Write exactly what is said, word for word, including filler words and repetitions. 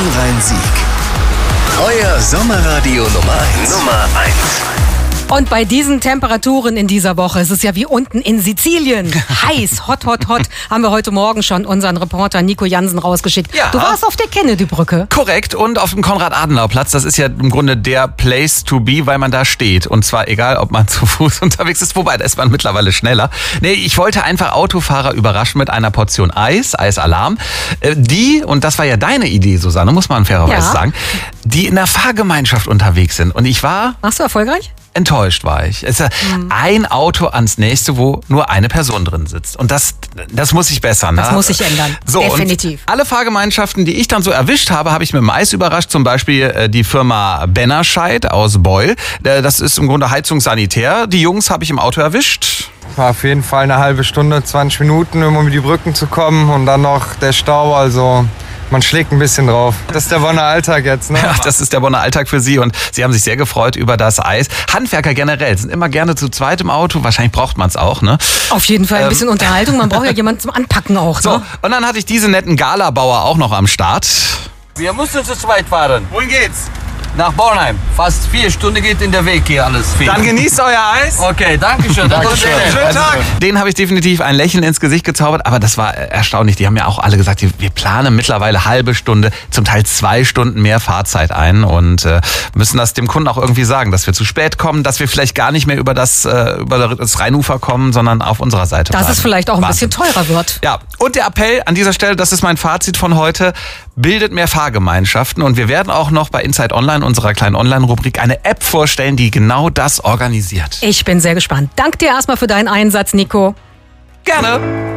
Rhein-Sieg. Euer Sommerradio Nummer eins. Nummer eins. Und bei diesen Temperaturen in dieser Woche ist es ja wie unten in Sizilien. Heiß, hot, hot, hot. Haben wir heute Morgen schon unseren Reporter Nico Jansen rausgeschickt. Ja. Du warst auf der Kennedy-Brücke. Korrekt, und auf dem Konrad-Adenauer-Platz. Das ist ja im Grunde der Place to be, weil man da steht. Und zwar egal, ob man zu Fuß unterwegs ist. Wobei, da ist man mittlerweile schneller. Nee, ich wollte einfach Autofahrer überraschen mit einer Portion Eis, Eisalarm. Die, und das war ja deine Idee, Susanne, muss man fairerweise Ja. sagen, die in der Fahrgemeinschaft unterwegs sind. Und ich war... Warst du erfolgreich? Enttäuscht war ich. Es ist Mhm. ein Auto ans nächste, wo nur eine Person drin sitzt. Und das, das muss sich bessern. Das ne? muss sich ändern. So, Definitiv. Und alle Fahrgemeinschaften, die ich dann so erwischt habe, habe ich mit dem Eis überrascht. Zum Beispiel äh, die Firma Bennerscheid aus Beul. Äh, das ist im Grunde Heizungssanitär. Die Jungs habe ich im Auto erwischt. War auf jeden Fall eine halbe Stunde, zwanzig Minuten, um über die Brücken zu kommen und dann noch der Stau, also man schlägt ein bisschen drauf. Das ist der Bonner Alltag jetzt, ne? Ja, das ist der Bonner Alltag für Sie, und Sie haben sich sehr gefreut über das Eis. Handwerker generell sind immer gerne zu zweit im Auto. Wahrscheinlich braucht man es auch, ne? Auf jeden Fall ein Ähm. bisschen Unterhaltung. Man braucht ja jemanden zum Anpacken auch. So, Ne? und dann hatte ich diese netten Galabauer auch noch am Start. Wir müssen zu zweit fahren. Wohin geht's? Nach Bornheim. Fast vier Stunden geht in der Weg hier alles. Viel. Dann genießt euer Eis. Okay, danke schön. Danke schön. Schönen Tag. Den habe ich definitiv ein Lächeln ins Gesicht gezaubert, aber das war erstaunlich. Die haben ja auch alle gesagt, wir planen mittlerweile halbe Stunde, zum Teil zwei Stunden mehr Fahrzeit ein und äh, müssen das dem Kunden auch irgendwie sagen, dass wir zu spät kommen, dass wir vielleicht gar nicht mehr über das, äh, über das Rheinufer kommen, sondern auf unserer Seite Dass bleiben. es vielleicht auch ein Wahnsinn. bisschen teurer wird. Ja, und der Appell an dieser Stelle, das ist mein Fazit von heute, bildet mehr Fahrgemeinschaften, und wir werden auch noch bei Inside Online, unserer kleinen Online-Rubrik, eine App vorstellen, die genau das organisiert. Ich bin sehr gespannt. Dank dir erstmal für deinen Einsatz, Nico. Gerne.